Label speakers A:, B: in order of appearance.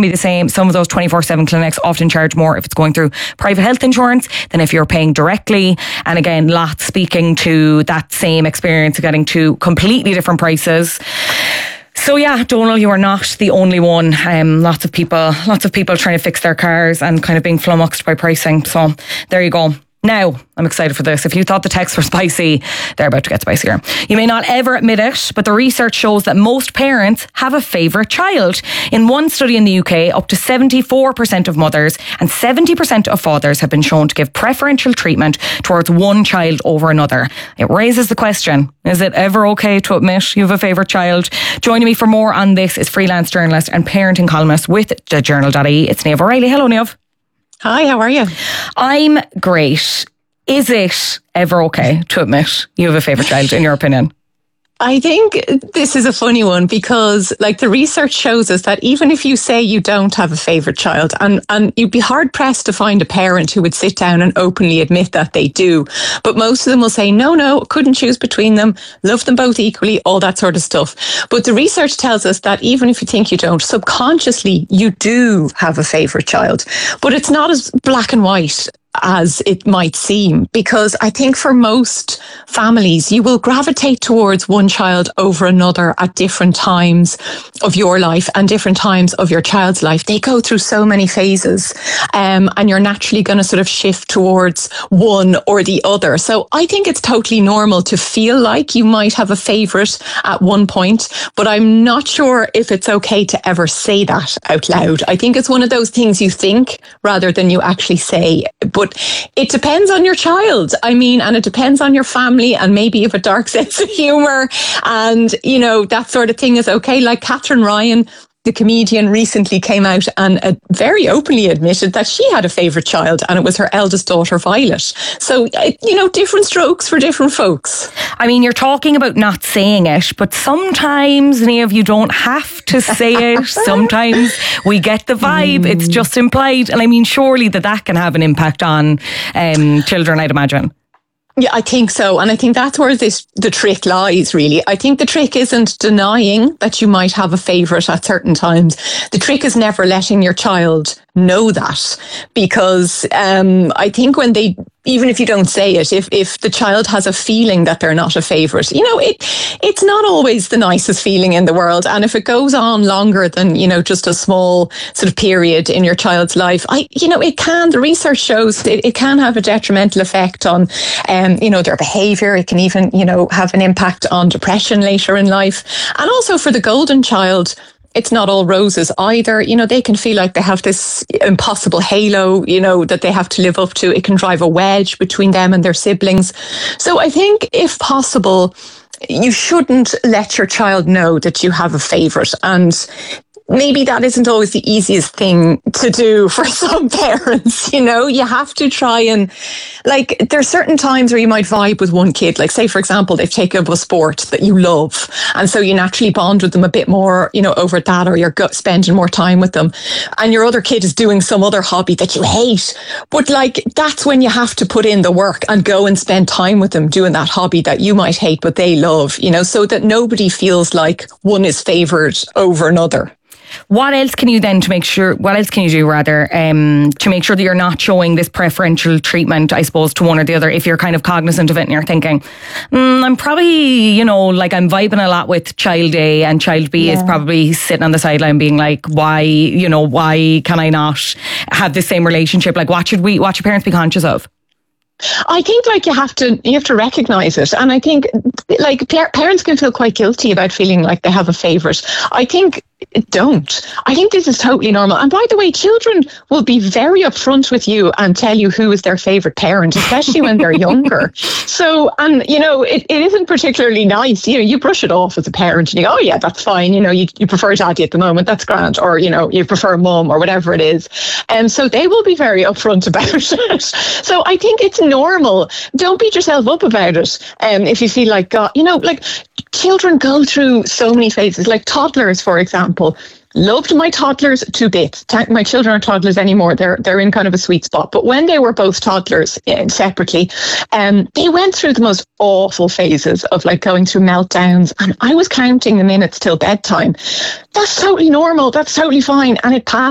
A: to be the same. Some of those 24/7 clinics often charge more if it's going through private health insurance than if you're paying directly. And again, lots speaking to that same experience of getting to completely different prices. So yeah, Donal, you are not the only one. Lots of people trying to fix their cars and kind of being flummoxed by pricing. So there you go. Now, I'm excited for this. If you thought the texts were spicy, they're about to get spicier. You may not ever admit it, but the research shows that most parents have a favourite child. In one study in the UK, up to 74% of mothers and 70% of fathers have been shown to give preferential treatment towards one child over another. It raises the question, is it ever okay to admit you have a favourite child? Joining me for more on this is freelance journalist and parenting columnist with thejournal.ie. It's Niamh O'Reilly. Hello, Niamh.
B: Hi, how are you?
A: I'm great. Is it ever okay to admit you have a favourite child, in your opinion?
B: I think this is a funny one because the research shows us that even if you say you don't have a favourite child, and you'd be hard pressed to find a parent who would sit down and openly admit that they do. But most of them will say, no, couldn't choose between them, love them both equally, all that sort of stuff. But the research tells us that even if you think you don't, subconsciously you do have a favourite child. But it's not as black and white as it might seem, because I think for most families, you will gravitate towards one child over another at different times of your life and different times of your child's life. They go through so many phases, and you're naturally going to sort of shift towards one or the other. So I think it's totally normal to feel like you might have a favourite at one point, but I'm not sure if it's okay to ever say that out loud. I think it's one of those things you think rather than you actually say. But it depends on your child. And it depends on your family, and maybe you have a dark sense of humour, and, that sort of thing is okay. Like Catherine Ryan, the comedian, recently came out and very openly admitted that she had a favourite child, and it was her eldest daughter, Violet. So, different strokes for different folks.
A: You're talking about not saying it, but sometimes, Niamh, you don't have to say it. Sometimes we get the vibe. It's just implied. And surely that can have an impact on children, I'd imagine.
B: Yeah, I think so. And I think that's where the trick lies, really. I think the trick isn't denying that you might have a favourite at certain times. The trick is never letting your child know that, because I think even if you don't say it, if the child has a feeling that they're not a favourite, it's not always the nicest feeling in the world. And if it goes on longer than, just a small sort of period in your child's life, the research shows it can have a detrimental effect on, their behaviour. It can even, have an impact on depression later in life. And also for the golden child, it's not all roses either. They can feel like they have this impossible halo, that they have to live up to. It can drive a wedge between them and their siblings. So I think, if possible, you shouldn't let your child know that you have a favourite. And maybe that isn't always the easiest thing to do for some parents. You have to try and, there's certain times where you might vibe with one kid. Say, for example, they've taken up a sport that you love, and so you naturally bond with them a bit more, over that, or you're spending more time with them. And your other kid is doing some other hobby that you hate. But that's when you have to put in the work and go and spend time with them doing that hobby that you might hate, but they love, so that nobody feels like one is favoured over another.
A: What else can you do to make sure that you're not showing this preferential treatment, I suppose, to one or the other, if you're kind of cognizant of it and you're thinking, I'm probably, I'm vibing a lot with child A, and child B is probably sitting on the sideline being like, why can I not have the same relationship? What should parents be conscious of?
B: I think you have to recognise it, and I think parents can feel quite guilty about feeling like they have a favourite. I think don't. I think this is totally normal. And by the way, children will be very upfront with you and tell you who is their favourite parent, especially when they're younger. So, and it isn't particularly nice. You brush it off as a parent and you go, oh yeah, that's fine. You prefer daddy at the moment, that's grand. Or, you prefer mum or whatever it is. And so they will be very upfront about it. So I think it's normal. Don't beat yourself up about it. If you feel like, God, children go through so many phases, like toddlers, for example. Loved my toddlers to bits. My children aren't toddlers anymore. They're in kind of a sweet spot. But when they were both toddlers separately, they went through the most awful phases of going through meltdowns. And I was counting the minutes till bedtime. That's totally normal. That's totally fine. And it passed.